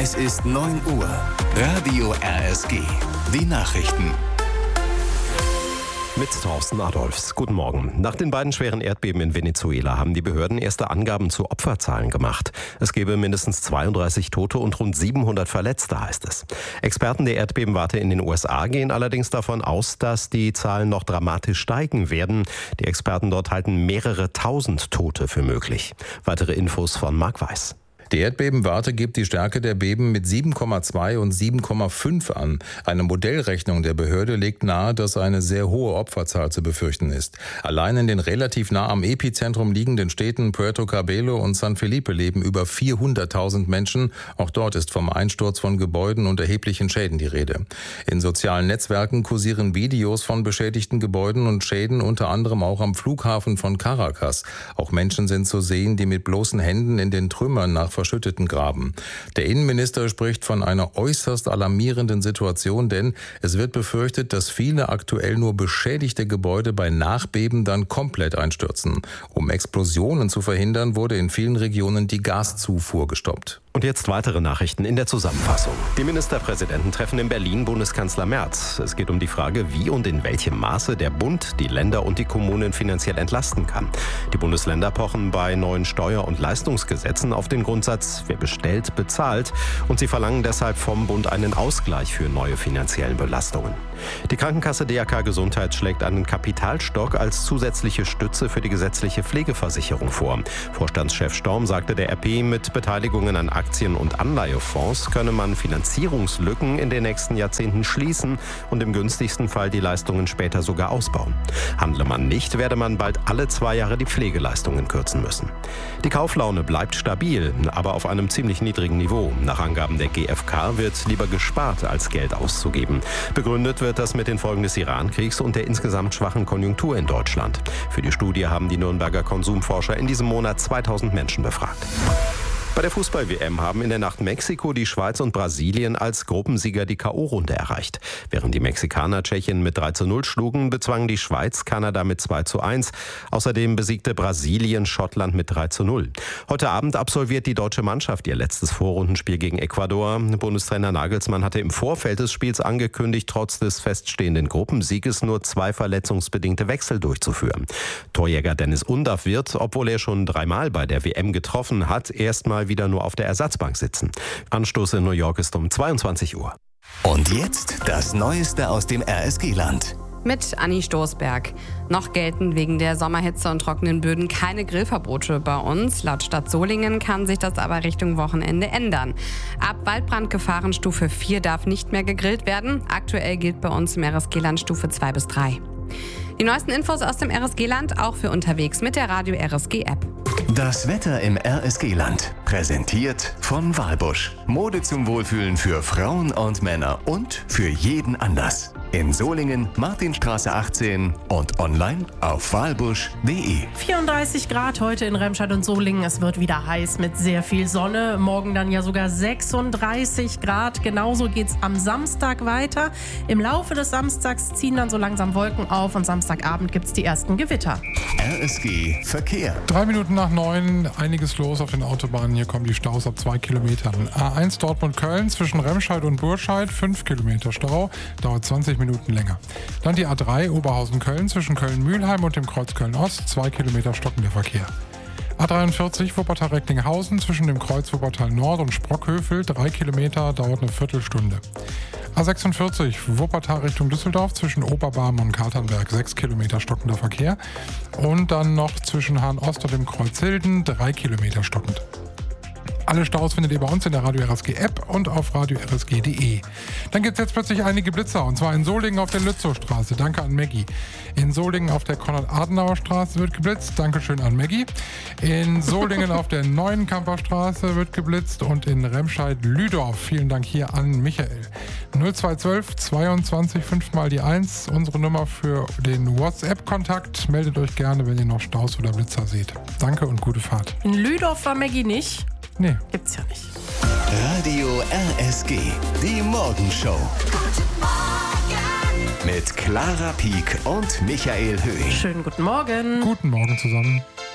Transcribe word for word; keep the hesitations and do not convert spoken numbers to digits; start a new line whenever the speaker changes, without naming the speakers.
Es ist neun Uhr. Radio R S G. Die Nachrichten.
Mit Thorsten Adolfs. Guten Morgen. Nach den beiden schweren Erdbeben in Venezuela haben die Behörden erste Angaben zu Opferzahlen gemacht. Es gebe mindestens zweiunddreißig Tote und rund siebenhundert Verletzte, heißt es. Experten der Erdbebenwarte in den U S A gehen allerdings davon aus, dass die Zahlen noch dramatisch steigen werden. Die Experten dort halten mehrere tausend Tote für möglich. Weitere Infos von Marc Weiß.
Die Erdbebenwarte gibt die Stärke der Beben mit sieben Komma zwei und sieben Komma fünf an. Eine Modellrechnung der Behörde legt nahe, dass eine sehr hohe Opferzahl zu befürchten ist. Allein in den relativ nah am Epizentrum liegenden Städten Puerto Cabello und San Felipe leben über vierhunderttausend Menschen. Auch dort ist vom Einsturz von Gebäuden und erheblichen Schäden die Rede. In sozialen Netzwerken kursieren Videos von beschädigten Gebäuden und Schäden, unter anderem auch am Flughafen von Caracas. Auch Menschen sind zu sehen, die mit bloßen Händen in den Trümmern nach verschütteten graben. Der Innenminister spricht von einer äußerst alarmierenden Situation, denn es wird befürchtet, dass viele aktuell nur beschädigte Gebäude bei Nachbeben dann komplett einstürzen. Um Explosionen zu verhindern, wurde in vielen Regionen die Gaszufuhr gestoppt.
Und jetzt weitere Nachrichten in der Zusammenfassung. Die Ministerpräsidenten treffen in Berlin Bundeskanzler Merz. Es geht um die Frage, wie und in welchem Maße der Bund die Länder und die Kommunen finanziell entlasten kann. Die Bundesländer pochen bei neuen Steuer- und Leistungsgesetzen auf den Grundsatz, wer bestellt, bezahlt. Und sie verlangen deshalb vom Bund einen Ausgleich für neue finanziellen Belastungen. Die Krankenkasse D R K Gesundheit schlägt einen Kapitalstock als zusätzliche Stütze für die gesetzliche Pflegeversicherung vor. Vorstandschef Storm sagte der R P, mit Beteiligungen an Aktien- und Anleihefonds könne man Finanzierungslücken in den nächsten Jahrzehnten schließen und im günstigsten Fall die Leistungen später sogar ausbauen. Handle man nicht, werde man bald alle zwei Jahre die Pflegeleistungen kürzen müssen. Die Kauflaune bleibt stabil, aber auf einem ziemlich niedrigen Niveau. Nach Angaben der G f K wird lieber gespart, als Geld auszugeben. Begründet wird das mit den Folgen des Iran-Kriegs und der insgesamt schwachen Konjunktur in Deutschland. Für die Studie haben die Nürnberger Konsumforscher in diesem Monat zweitausend Menschen befragt. Bei der Fußball-W M haben in der Nacht Mexiko, die Schweiz und Brasilien als Gruppensieger die K O-Runde erreicht. Während die Mexikaner Tschechien mit drei zu null schlugen, bezwangen die Schweiz Kanada mit zwei zu eins. Außerdem besiegte Brasilien Schottland mit drei zu null. Heute Abend absolviert die deutsche Mannschaft ihr letztes Vorrundenspiel gegen Ecuador. Bundestrainer Nagelsmann hatte im Vorfeld des Spiels angekündigt, trotz des feststehenden Gruppensieges nur zwei verletzungsbedingte Wechsel durchzuführen. Torjäger Dennis Undaff wird, obwohl er schon dreimal bei der W M getroffen hat, erstmal wieder nur auf der Ersatzbank sitzen. Anstoß in New York ist um zweiundzwanzig Uhr.
Und jetzt das Neueste aus dem R S G-Land.
Mit Anni Stoßberg. Noch gelten wegen der Sommerhitze und trockenen Böden keine Grillverbote bei uns. Laut Stadt Solingen kann sich das aber Richtung Wochenende ändern. Ab Waldbrandgefahrenstufe vier darf nicht mehr gegrillt werden. Aktuell gilt bei uns im R S G-Land Stufe zwei bis drei. Die neuesten Infos aus dem R S G-Land auch für unterwegs mit der Radio R S G-App.
Das Wetter im R S G-Land. Präsentiert von Walbusch. Mode zum Wohlfühlen für Frauen und Männer und für jeden Anlass. In Solingen, Martinstraße achtzehn und online auf walbusch punkt de.
vierunddreißig Grad heute in Remscheid und Solingen. Es wird wieder heiß mit sehr viel Sonne. Morgen dann ja sogar sechsunddreißig Grad. Genauso geht's am Samstag weiter. Im Laufe des Samstags ziehen dann so langsam Wolken auf und Samstagabend gibt's die ersten Gewitter.
R S G Verkehr.
Drei Minuten nach neun, einiges los auf den Autobahnen. Hier kommen die Staus ab zwei Kilometern. A eins Dortmund-Köln zwischen Remscheid und Burscheid, fünf Kilometer Stau, dauert zwanzig Minuten länger. Dann die A drei Oberhausen-Köln zwischen Köln-Mühlheim und dem Kreuz Köln-Ost, zwei Kilometer stockender Verkehr. A dreiundvierzig Wuppertal-Recklinghausen zwischen dem Kreuz Wuppertal-Nord und Sprockhövel, drei Kilometer, dauert eine Viertelstunde. A sechsundvierzig Wuppertal Richtung Düsseldorf zwischen Oberbarm und Katernberg, sechs Kilometer stockender Verkehr. Und dann noch zwischen Hahn-Ost und dem Kreuz Hilden, drei Kilometer stockend. Alle Staus findet ihr bei uns in der Radio R S G App und auf radio r s g punkt de. Dann gibt es jetzt plötzlich einige Blitzer, und zwar in Solingen auf der Lützowstraße. Danke an Maggie. In Solingen auf der Konrad-Adenauer-Straße wird geblitzt. Dankeschön an Maggie. In Solingen auf der Neuenkamper-Straße wird geblitzt und in Remscheid-Lüdorf. Vielen Dank hier an Michael. null zwei zwölf zweiundzwanzig fünf mal die eins, unsere Nummer für den WhatsApp-Kontakt. Meldet euch gerne, wenn ihr noch Staus oder Blitzer seht. Danke und gute Fahrt.
In Lüdorf war Maggie nicht.
Nee.
Gibt's ja nicht.
Radio R S G, die Morgenshow. Guten Morgen. Mit Clara Pieck und Michael Höhing.
Schönen guten Morgen.
Guten Morgen zusammen.